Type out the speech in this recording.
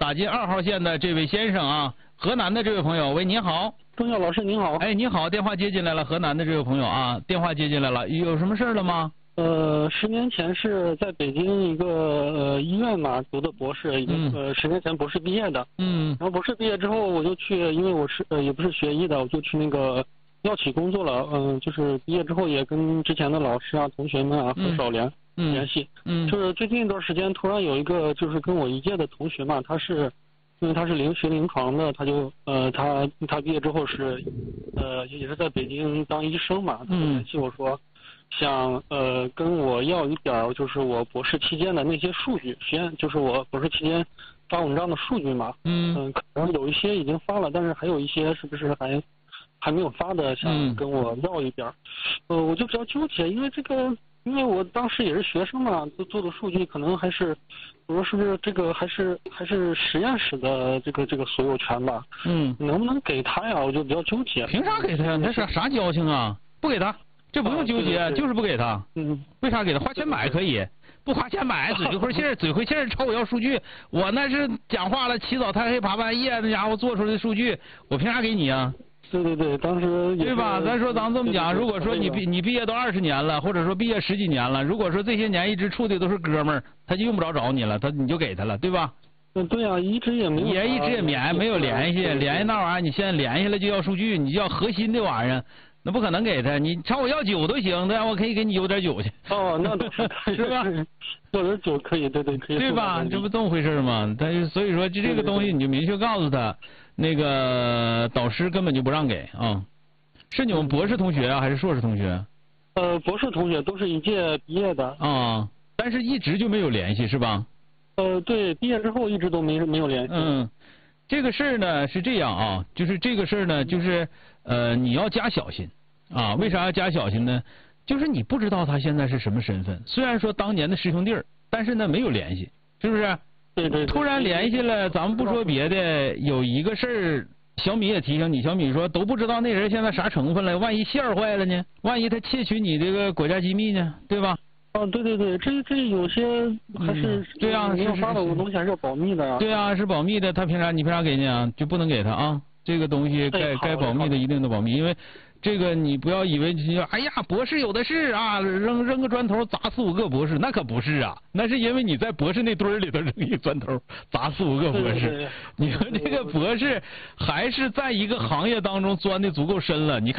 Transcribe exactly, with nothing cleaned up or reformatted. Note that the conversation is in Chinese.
打进二号线的这位先生啊，河南的这位朋友，喂，你好。 钟晓老师您好。 哎，你好，电话接进来了，河南的这位朋友啊，电话接进来了，有什么事了吗？ 呃，十年前是在北京一个呃医院嘛读的博士，已经、嗯、呃十年前博士毕业的。 嗯。 然后博士毕业之后，我就去，因为我是呃也不是学医的，我就去那个药企工作了。嗯、呃，就是毕业之后也跟之前的老师啊、同学们啊很少联、嗯、联系。嗯。就是最近一段时间，突然有一个就是跟我一届的同学嘛，他是。因为他是临学临床的，他就呃他他毕业之后是呃也是在北京当医生嘛，他就联系我说想呃跟我要一点就是我博士期间的那些数据，实验就是我博士期间发文章的数据嘛，嗯嗯、呃、可能有一些已经发了，但是还有一些是不是还还没有发的，想跟我要一点，呃我就比较纠结，因为这个。因为我当时也是学生嘛，做做的数据可能还是，我说是不是这个还是还是实验室的这个这个所有权吧？嗯，能不能给他呀？我就比较纠结。 凭啥给他呀？那是啥交情啊？不给他，这不用纠结，啊、就是不给他。嗯，为啥给他？花钱买可以，不花钱买嘴回信儿，嘴回信儿朝我要数据，我那是讲话了，起早贪黑爬半夜，那家伙做出来的数据，我凭啥给你啊？ 对对对，当时对吧？咱说咱这么讲，如果说你毕你毕业都二十年了，或者说毕业十几年了，如果说这些年一直处的都是哥们儿，他就用不着找你了，他你就给他了，对吧？ 嗯，对啊，一直也没有， 也一直也免没有联系，联系那玩意儿，你现在联系了就要数据，你就要核心的玩意儿，那不可能给他，你朝我要酒都行，对吧？我可以给你邮点酒去。 哦，那倒是， 是吧？ 要点酒可以，对对可以。 对吧？这不这么回事吗？但是所以说，就这个东西你就明确告诉他，那个导师根本就不让给啊。是你们博士同学啊，还是硕士同学？ 呃，博士同学都是一届毕业的。 啊，但是一直就没有联系是吧？ 呃，对，毕业之后一直都没没有联系。 嗯，这个事儿呢是这样啊，就是这个事儿呢，就是呃你要加小心啊。为啥要加小心呢？就是你不知道他现在是什么身份，虽然说当年的师兄弟儿，但是呢没有联系，是不是？ 对对。 突然联系了，咱们不说别的，有一个事儿。小米也提醒你，小米说都不知道那人现在啥成分了，万一线儿坏了呢？万一他窃取你这个国家机密呢？对吧？ 哦，对对对，这这有些还是、嗯、 对啊， 你要发的东西还是要保密的啊。 对啊，是保密的，他凭啥你凭啥给你啊？就不能给他啊？这个东西该该保密的一定得保密，因为这个你不要以为你哎呀博士有的是啊，扔扔个砖头砸四五个博士，那可不是啊，那是因为你在博士那堆儿里头扔一砖头砸四五个博士。 对对对， 你说这个博士还是在一个行业当中钻的足够深了，你看。